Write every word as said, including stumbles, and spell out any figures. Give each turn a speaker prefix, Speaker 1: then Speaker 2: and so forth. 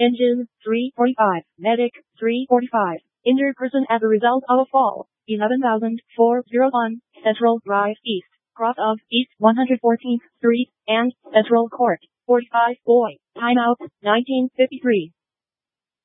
Speaker 1: Engine, three forty-five. Medic, three forty-five. Injured person as a result of a fall, eleven thousand four hundred one, Central Drive East, cross of East one hundred fourteenth Street, and Central Court, forty-five boy. Timeout, nineteen fifty-three.